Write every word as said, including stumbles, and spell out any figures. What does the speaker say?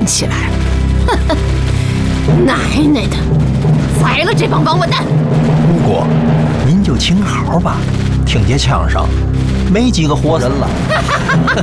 起来了。呵呵，奶奶的，宰了这帮王八蛋！ 不过，您就请好吧，听这枪声，没几个活人了。